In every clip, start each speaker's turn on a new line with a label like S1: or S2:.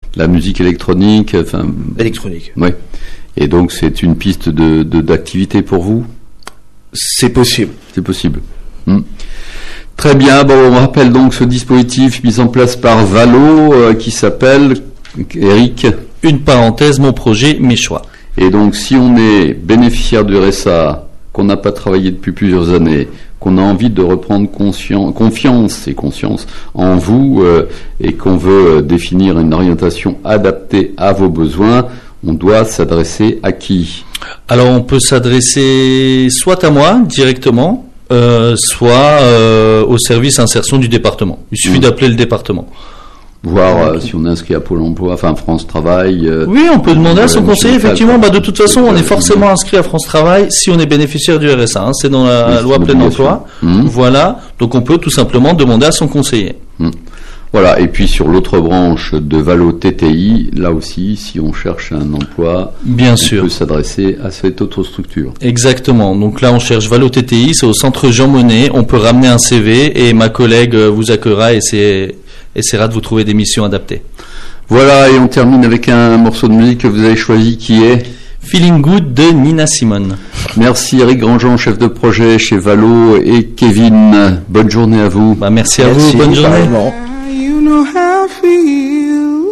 S1: La musique électronique, enfin.
S2: Électronique.
S1: Oui. Et donc c'est une piste d'activité pour vous?
S2: C'est possible.
S1: C'est possible. Très bien. Bon, on rappelle donc ce dispositif mis en place par Valo qui s'appelle, Eric.
S3: Une parenthèse, mon projet, mes choix.
S1: Et donc si on est bénéficiaire du RSA, qu'on n'a pas travaillé depuis plusieurs années, qu'on a envie de reprendre confiance et conscience en vous et qu'on veut définir une orientation adaptée à vos besoins, on doit s'adresser à qui?
S3: Alors on peut s'adresser soit à moi directement, soit au service insertion du département. Il suffit d'appeler le département.
S1: Voir si on est inscrit à Pôle emploi, enfin France Travail.
S3: Oui, on peut demander à son conseiller, effectivement. De toute façon, on est forcément inscrit à France Travail si on est bénéficiaire du RSA. C'est dans la loi plein emploi. Voilà. Donc on peut tout simplement demander à son conseiller.
S1: Voilà. Et puis sur l'autre branche de Valo TTI, là aussi, si on cherche un emploi,
S3: bien sûr,
S1: on peut s'adresser à cette autre structure.
S3: Exactement. Donc là, on cherche Valo TTI, c'est au centre Jean Monnet. On peut ramener un CV et ma collègue vous accueillera et essaiera de vous trouver des missions adaptées.
S1: Voilà, et on termine avec un morceau de musique que vous avez choisi qui est
S3: Feeling Good de Nina Simone.
S1: Merci Eric Grandjean, chef de projet chez Valo, et Kevin. Bonne journée à vous.
S3: Merci à vous, bonne journée.
S4: You know how I feel.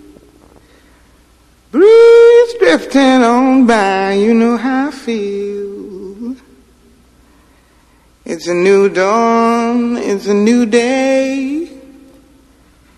S4: Breeze drifting on by, you know how I feel. It's a new dawn, it's a new day.